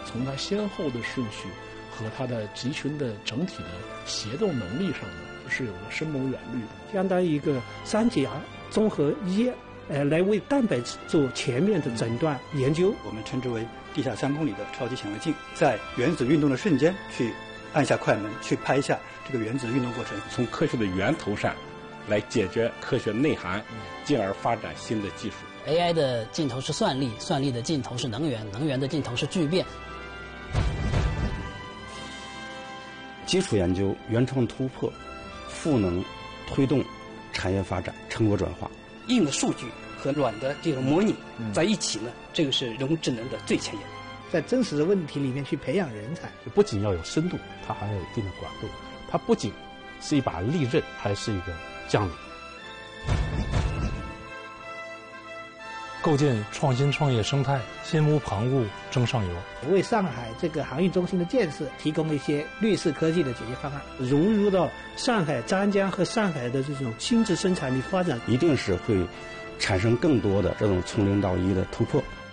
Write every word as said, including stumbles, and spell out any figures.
从它先后的顺序和它的集群的整体的协同能力上呢，是有个深谋远虑的， 相当于一个三甲综合医，呃，来为蛋白质做全面的诊断研究。 我们称之为地下三公里的超级显微镜，在原子运动的瞬间去按下快门，去拍下这个原子运动过程， 从科学的源头上来解决科学内涵，进而发展新的技术。 A I 的尽头是算力，算力的尽头是能源，能源的尽头是聚变。 基础研究、原创突破、赋能推动产业发展、成果转化。 硬的数据和软的这种模拟在一起呢，这个是人工智能的最前沿。 在真实的问题里面去培养人才， 不仅要有深度，它还要有一定的广度。它不仅是一把利刃，还是一个将领。 构建创新创业生态，心无旁骛争上游， 为上海这个航运中心的建设提供一些绿色科技的解决方案，融入到上海张江和上海的这种新质生产力发展， 一定是会产生更多的这种从零到一的突破。